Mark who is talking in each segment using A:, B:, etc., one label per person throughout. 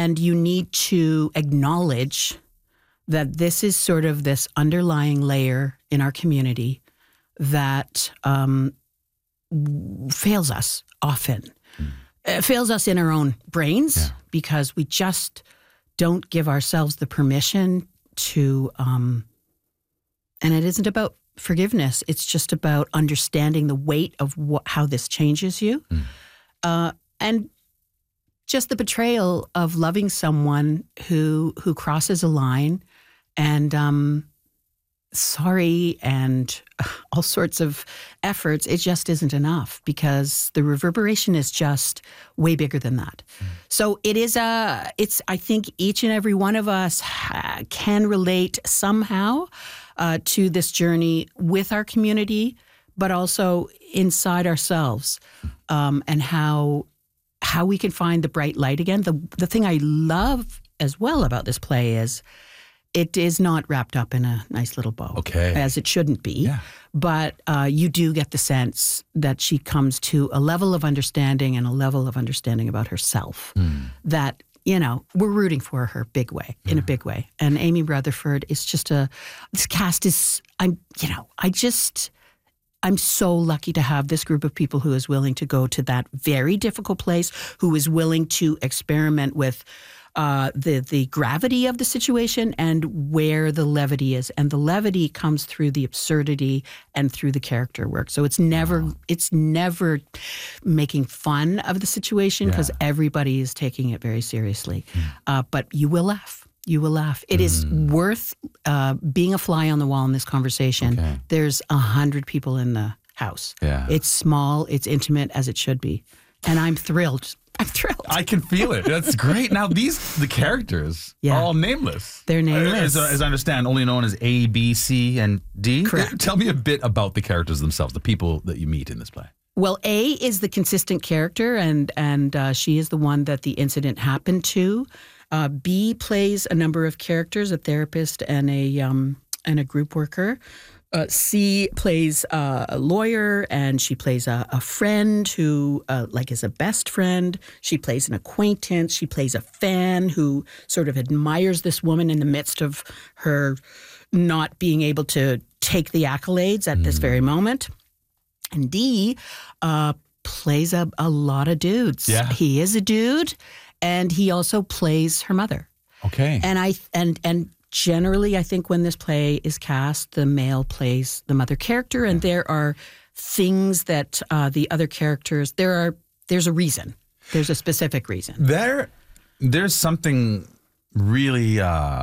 A: And you need to acknowledge that this is sort of this underlying layer in our community that fails us often. It fails us in our own brains because we just don't give ourselves the permission to, and it isn't about forgiveness. It's just about understanding the weight of how this changes you. And just the betrayal of loving someone who crosses a line and sorry and all sorts of efforts. It just isn't enough because the reverberation is just way bigger than that. So it is I think each and every one of us can relate somehow to this journey with our community, but also inside ourselves, and how we can find the bright light again. The thing I love as well about this play is it is not wrapped up in a nice little bow, as it shouldn't be. Yeah. But you do get the sense that she comes to a level of understanding and a level of understanding about herself that, we're rooting for her in a big way. And Amy Rutherford is just this cast is, I'm so lucky to have this group of people who is willing to go to that very difficult place, who is willing to experiment with the gravity of the situation and where the levity is. And the levity comes through the absurdity and through the character work. So it's never making fun of the situation because everybody is taking it very seriously. But you will laugh. You will laugh. It is worth being a fly on the wall in this conversation. Okay. There's 100 people in the house. Yeah. It's small. It's intimate as it should be. And I'm thrilled.
B: I can feel it. That's great. Now, the characters are all nameless.
A: They're nameless.
B: As I understand, only known as A, B, C, and D.
A: Correct.
B: Tell me a bit about the characters themselves, the people that you meet in this play.
A: Well, A is the consistent character, and she is the one that the incident happened to. B plays a number of characters, a therapist and a group worker. C plays a lawyer, and she plays a friend who is a best friend. She plays an acquaintance. She plays a fan who sort of admires this woman in the midst of her not being able to take the accolades at this very moment. And D plays a lot of dudes. Yeah. He is a dude, and he also plays her mother.
B: Okay.
A: And generally, I think when this play is cast, the male plays the mother character, and there are things that the other characters. There's a reason. There's a specific reason.
B: There's something really.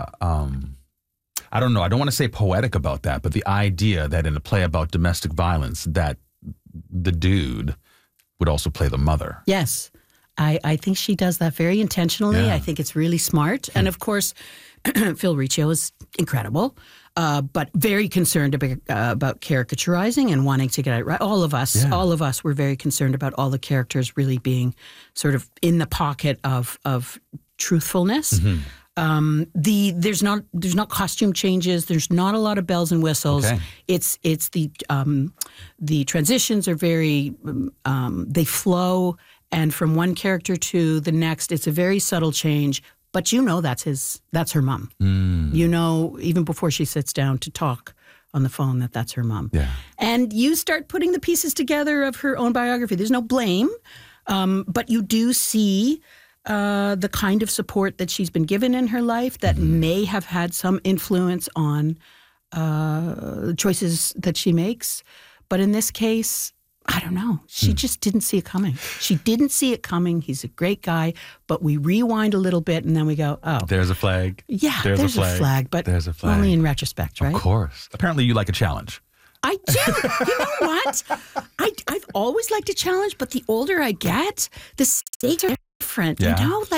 B: I don't know. I don't want to say poetic about that, but the idea that in a play about domestic violence, that the dude would also play the mother.
A: Yes, I think she does that very intentionally. Yeah. I think it's really smart, and of course. Phil Riccio is incredible, but very concerned about caricaturizing and wanting to get it right. All of us were very concerned about all the characters really being sort of in the pocket of truthfulness. Mm-hmm. There's not costume changes. There's not a lot of bells and whistles. Okay. It's the transitions are very they flow, and from one character to the next, it's a very subtle change. But that's her mom. Even before she sits down to talk on the phone, that's her mom. Yeah. And you start putting the pieces together of her own biography. There's no blame, but you do see the kind of support that she's been given in her life that may have had some influence on choices that she makes. But in this case, I don't know. She just didn't see it coming. She didn't see it coming. He's a great guy, but we rewind a little bit and then we go, oh.
B: There's a flag.
A: Yeah, there's a flag, but there's a flag. Only in retrospect, right?
B: Of course. Apparently you like a challenge.
A: I do. You know what? I've always liked a challenge, but the older I get, the stakes are different. Yeah.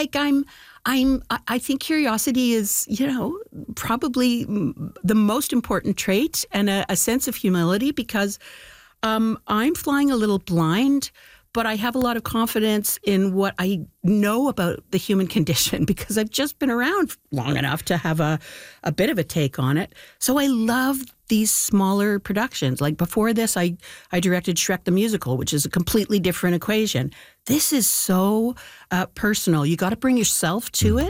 A: I think curiosity is, probably the most important trait, and a sense of humility, because I'm flying a little blind, but I have a lot of confidence in what I know about the human condition because I've just been around long enough to have a bit of a take on it. So I love these smaller productions. Like before this, I directed Shrek the Musical, which is a completely different equation. This is so personal. You got to bring yourself to it.